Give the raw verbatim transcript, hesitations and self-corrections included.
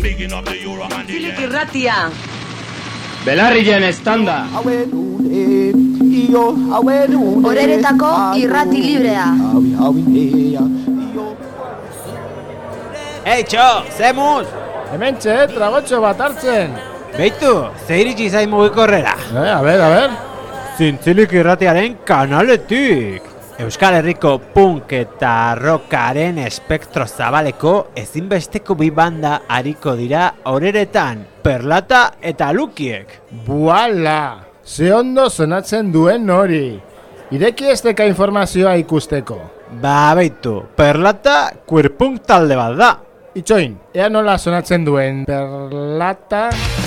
Zilik irratia. Belarrien estanda. Horeretako irrati librea. Eitxo, zemuz! Hementxe, tragotxo bat hartzen. Beitu, ze iritsi zain mugikorrera. Eh, a ber, a ber. Zintzilik irratiaren kanaletik. Euskal Herriko punk eta rockaren espektro zabaleko ezinbesteko bi banda ariko dira horeretan, Perlata eta Lukiek. Buala! Ze ondo sonatzen duen hori. Ireki esteka informazioa ikusteko. Ba, beitu, Perlata queer punk talde bat da. Itxoin, ea nola sonatzen duen Perlata...